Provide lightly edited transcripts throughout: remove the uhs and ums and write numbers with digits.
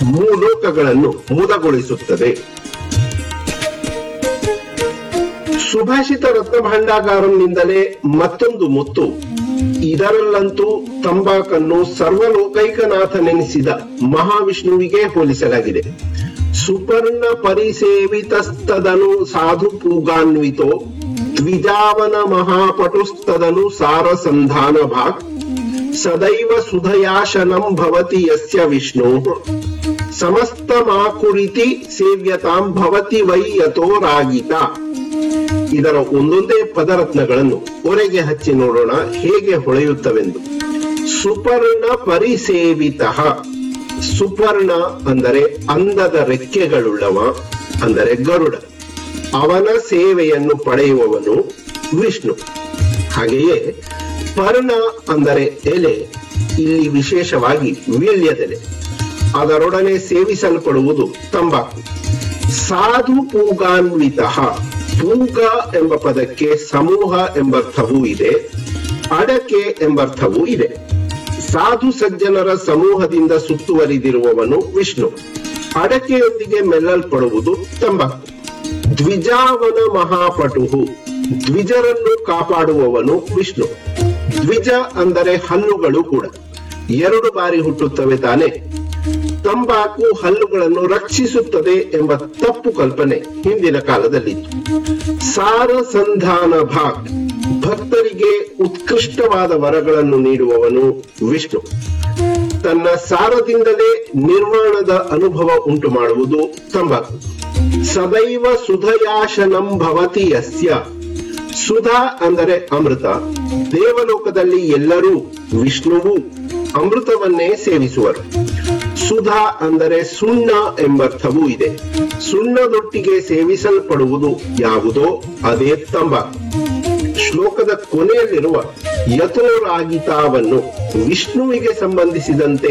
ಮೂಲೋಕಗಳನ್ನು ಮುದಗೊಳಿಸುತ್ತದೆ. ಸುಭಾಷಿತ ರತ್ನ ಭಾಂಡಾಗಾರಂನಿಂದಲೇ ಮತ್ತೊಂದು ಮುತ್ತು. ಇದರಲ್ಲಂತೂ ತಂಬಾಕನ್ನು ಸರ್ವಲೋಕೈಕನಾಥನೆನಿಸಿದ ಮಹಾವಿಷ್ಣುವಿಗೆ ಹೋಲಿಸಲಾಗಿದೆ. ಸುಪರ್ಣ ಪರಿಸೇವಿತಸ್ತದನು ಸಾಧು ಪೂಗಾನ್ವಿತೋ ದ್ವಿಜಾವನ ಮಹಾಪಟುಸ್ತದನು ಸಾರಸಂಧಾನ ಭಾಗ್ ಸದೈವ ಸುಧಯಾಶನಂ ಭವತಿ ಯಸ್ಯ ವಿಷ್ಣು ಸಮಸ್ತಮಾಕುರಿತಿ ಸೇವ್ಯತಾಂ ಭವತಿ ವೈ ಯತೋ ರಾಗಿತ. ಇದರ ಒಂದೊಂದೇ ಪದರತ್ನಗಳನ್ನು ಒರೆಗೆ ಹಚ್ಚಿ ನೋಡೋಣ ಹೇಗೆ ಹೊಳೆಯುತ್ತವೆಂದು. ಸುಪರ್ಣ ಪರಿಸೇವಿತ. ಸುಪರ್ಣ ಅಂದರೆ ಅಂದದ ರೆಕ್ಕೆಗಳುಳ್ಳವ, ಅಂದರೆ ಗರುಡ. ಅವನ ಸೇವೆಯನ್ನು ಪಡೆಯುವವನು ವಿಷ್ಣು. ಹಾಗೆಯೇ ಪರ್ಣ ಅಂದರೆ ಎಲೆ, ಇಲ್ಲಿ ವಿಶೇಷವಾಗಿ ವೀಳ್ಯದೆಲೆ. ಅದರೊಡನೆ ಸೇವಿಸಲ್ಪಡುವುದು ತಂಬಾಕು. ಸಾಧು ಪೂಗಾನ್ವಿತ. ಪೂಗ ಎಂಬ ಪದಕ್ಕೆ ಸಮೂಹ ಎಂಬರ್ಥವೂ ಇದೆ, ಅಡಕೆ ಎಂಬರ್ಥವೂ ಇದೆ. ಸಾಧು ಸಜ್ಜನರ ಸಮೂಹದಿಂದ ಸುತ್ತುವರಿದಿರುವವನು ವಿಷ್ಣು. ಅಡಕೆಯೊಂದಿಗೆ ಮೆಲ್ಲಲ್ಪಡುವುದು ತಂಬಾಕು. ದ್ವಿಜಾವನ ಮಹಾಪಟುಹು. ದ್ವಿಜರನ್ನು ಕಾಪಾಡುವವನು ವಿಷ್ಣು. ದ್ವಿಜ ಅಂದರೆ ಹಲ್ಲುಗಳು ಕೂಡ 2 ಬಾರಿ ಹುಟ್ಟುತ್ತವೆ ತಾನೆ. ತಂಬಾಕು ಹಲ್ಲುಗಳನ್ನು ರಕ್ಷಿಸುತ್ತದೆ ಎಂಬ ತಪ್ಪು ಕಲ್ಪನೆ ಹಿಂದಿನ ಕಾಲದಲ್ಲಿತ್ತು. ಸಾರಸಂಧಾನ ಭಾಗ್. ಭಕ್ತರಿಗೆ ಉತ್ಕೃಷ್ಟವಾದ ವರಗಳನ್ನು ನೀಡುವವನು ವಿಷ್ಣು. ತನ್ನ ಸಾರದಿಂದಲೇ ನಿರ್ವಾಣದ ಅನುಭವ ಉಂಟು ಮಾಡುವುದು ತಂಬಾಕು. ಸದೈವ ಸುಧಯಾಶನಂ ಭವತಿ ಯಸ್ಯ. ಸುಧಾ ಅಂದರೆ ಅಮೃತ. ದೇವಲೋಕದಲ್ಲಿ ಎಲ್ಲರೂ ವಿಷ್ಣುವು ಅಮೃತವನ್ನೇ ಸೇವಿಸುವರು. ಸುಧಾ ಅಂದರೆ ಸುಣ್ಣ ಎಂಬರ್ಥವೂ ಇದೆ. ಸುಣ್ಣದೊಟ್ಟಿಗೆ ಸೇವಿಸಲ್ಪಡುವುದು ಯಾವುದೋ ಅದೇ ತಂಬಾಕು. ಶ್ಲೋಕದ ಕೊನೆಯಲ್ಲಿರುವ ಯಥೋರಾಗಿತಾವನ್ನು ವಿಷ್ಣುವಿಗೆ ಸಂಬಂಧಿಸಿದಂತೆ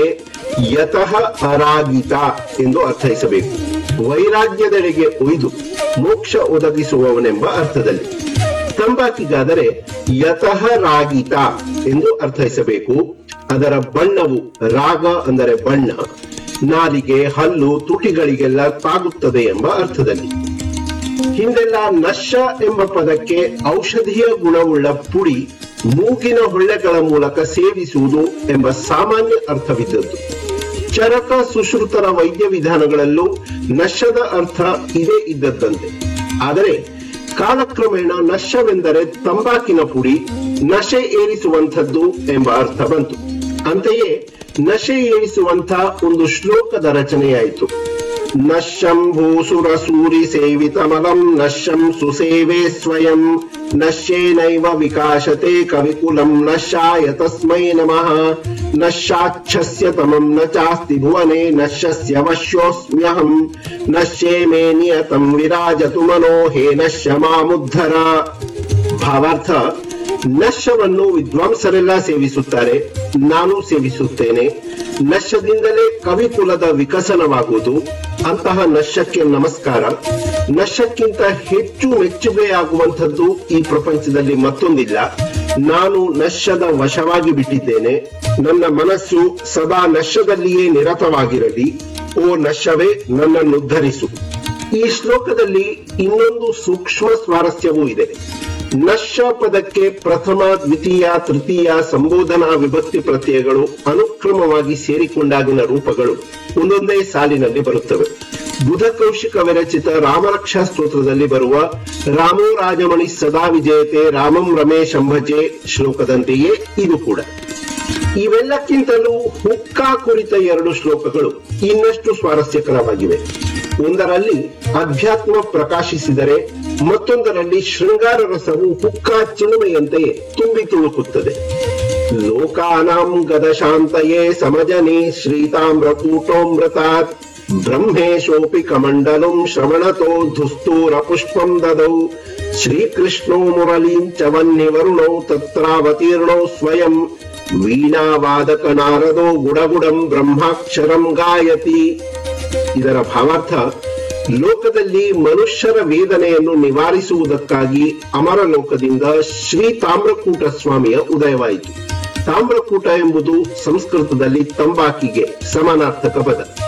ಯತಃ ಅರಾಗಿತ ಎಂದು ಅರ್ಥೈಸಬೇಕು. ವೈರಾಗ್ಯದೆಡೆಗೆ ಒಯ್ದು ಮೋಕ್ಷ ಒದಗಿಸುವವನೆಂಬ ಅರ್ಥದಲ್ಲಿ. ತಂಬಾಕಿಗಾದರೆ ಯತಃ ರಾಗಿತ ಎಂದು ಅರ್ಥೈಸಬೇಕು. ಅದರ ಬಣ್ಣವು ರಾಗ ಅಂದರೆ ಬಣ್ಣ, ನಾಲಿಗೆ, ಹಲ್ಲು, ತುಟಿಗಳಿಗೆಲ್ಲ ತಾಗುತ್ತದೆ ಎಂಬ ಅರ್ಥದಲ್ಲಿ. ಹಿಂದೆಲ್ಲ ನಶ ಎಂಬ ಪದಕ್ಕೆ ಔಷಧೀಯ ಗುಣವುಳ್ಳ ಪುಡಿ ಮೂಗಿನ ಹೊಳ್ಳೆಗಳ ಮೂಲಕ ಸೇವಿಸುವುದು ಎಂಬ ಸಾಮಾನ್ಯ ಅರ್ಥವಿದ್ದದ್ದು. ಚರಕ ಸುಶ್ರುತರ ವೈದ್ಯ ವಿಧಾನಗಳಲ್ಲೂ ನಶದ ಅರ್ಥ ಇದೇ ಇದ್ದದ್ದಂತೆ. ಆದರೆ ಕಾಲಕ್ರಮೇಣ ನಶವೆಂದರೆ ತಂಬಾಕಿನ ಪುಡಿ, ನಶೆ ಏರಿಸುವಂಥದ್ದು ಎಂಬ ಅರ್ಥ ಬಂತು. ಅಂತೆಯೇ ನಶೆ ಏರಿಸುವಂಥ ಒಂದು ಶ್ಲೋಕದ ರಚನೆಯಾಯಿತು. ನಶ್ಯಂ ಭೂಸುರ ಸೂರಿ ಸೇವಿತಮಲಂ ನಶ್ಯಂ ಸುಸೇವೆ ಸ್ವಯಂ ನಶ್ಯೇನೈವ ವಿಕಾಶತೆ ಕವಿಕುಲಂ ನಶ್ಯಾಯ ತಸ್ಮೈ ನಮಃ ನಶ್ಯಾಚ್ಛಸ್ಯ ತಮಂ ನ ಚಾಸ್ತಿ ಭುವನೆ ನಶ್ಯಸ್ಯ ವಶ್ಯೋಸ್ಮ್ಯಹಂ ನಶ್ಯೇ ಮೇ ನಿಯತಂ ವಿರಾಜತು ಮನೋ ಹೇ ನಶ್ಯ ಮಾಮುದ್ಧರ. ಭಾವಾರ್ಥ: ನಶ್ಯವನ್ನು ವಿದ್ವಾಂಸರೆಲ್ಲ ಸೇವಿಸುತ್ತಾರೆ, ನಾನು ಸೇವಿಸುತ್ತೇನೆ. ನಶ್ಯದಿಂದಲೇ ಕವಿಕುಲದ ವಿಕಸನವಾಗುವುದು. ಅಂತಹ ನಶ್ಯಕ್ಕೆ ನಮಸ್ಕಾರ. ನಶ್ಯಕ್ಕಿಂತ ಹೆಚ್ಚು ಮೆಚ್ಚುಗೆಯಾಗುವಂಥದ್ದು ಈ ಪ್ರಪಂಚದಲ್ಲಿ ಮತ್ತೊಂದಿಲ್ಲ. ನಾನು ನಶ್ಯದ ವಶವಾಗಿ ಬಿಟ್ಟಿದ್ದೇನೆ. ನನ್ನ ಮನಸ್ಸು ಸದಾ ನಶ್ಯದಲ್ಲಿಯೇ ನಿರತವಾಗಿರಲಿ. ಓ ನಶ್ಯವೇ, ನನ್ನನ್ನು ಉದ್ಧರಿಸು. ಈ ಶ್ಲೋಕದಲ್ಲಿ ಇನ್ನೊಂದು ಸೂಕ್ಷ್ಮ ಸ್ವಾರಸ್ಯವೂ ಇದೆ. ನಶ್ಯ ಪದಕ್ಕೆ ಪ್ರಥಮ, ದ್ವಿತೀಯ, ತೃತೀಯ ಸಂಬೋಧನಾ ವಿಭಕ್ತಿ ಪ್ರತ್ಯಯಗಳು ಅನುಕ್ರಮವಾಗಿ ಸೇರಿಕೊಂಡಾಗಿನ ರೂಪಗಳು ಒಂದೊಂದೇ ಸಾಲಿನಲ್ಲಿ ಬರುತ್ತವೆ. ಬುಧ ಕೌಶಿಕ ವಿರಚಿತ ರಾಮರಕ್ಷಾ ಸ್ತೋತ್ರದಲ್ಲಿ ಬರುವ ರಾಮೋ ರಾಜಮಣಿ ಸದಾ ವಿಜಯತೆ ರಾಮಂ ರಮೇಶಂ ಭಜೆ ಶ್ಲೋಕದಂತೆಯೇ ಇದು ಕೂಡ. ಇವೆಲ್ಲಕ್ಕಿಂತಲೂ ಹುಕ್ಕಾ ಕುರಿತ 2 ಶ್ಲೋಕಗಳು ಇನ್ನಷ್ಟು ಸ್ವಾರಸ್ಯಕರವಾಗಿವೆ. ಒಂದರಲ್ಲಿ ಅಧ್ಯಾತ್ಮ ಪ್ರಕಾಶಿಸಿದರೆ ಮತ್ತೊಂದರಲ್ಲಿ ಶೃಂಗಾರ ರಸವು ಹುಕ್ಕಾ ಚಿಲುಮೆಯಂತೆಯೇ ತುಂಬಿ ತುಳುಕುತ್ತದೆ. ಲೋಕಾನಾಂ ಗದಶಾಂತಯೇ ಸಮಜನಿ ಶ್ರೀತಾಮ್ರಕೂಟೋಮೃತಾತ್ ಬ್ರಹ್ಮೇಶೋಪಿ ಕಮಂಡಲಂ ಶ್ರವಣತೋ ಧುಸ್ತೂರ ಪುಷ್ಪಂ ದದೌ ಶ್ರೀಕೃಷ್ಣೋ ಮುರಳೀಂ ಚ ವನ್ನಿವರುಣೌ ತತ್ರಾವತೀರ್ಣೋ ಸ್ವಯಂ ವೀಣಾವಾದಕ ನಾರದೋ ಗುಡಗುಡಂ ಬ್ರಹ್ಮಾಕ್ಷರಂ ಗಾಯತಿ. ಇದರ ಭಾವಾರ್ಥ: ಲೋಕದಲ್ಲಿ ಮನುಷ್ಯರ ವೇದನೆಯನ್ನು ನಿವಾರಿಸುವುದಕ್ಕಾಗಿ ಅಮರ ಲೋಕದಿಂದ ಶ್ರೀ ತಾಮ್ರಕೂಟ ಸ್ವಾಮಿಯ ಉದಯವಾಯಿತು. ತಾಮ್ರಕೂಟ ಎಂಬುದು ಸಂಸ್ಕೃತದಲ್ಲಿ ತಂಬಾಕಿಗೆ ಸಮಾನಾರ್ಥಕ ಪದ.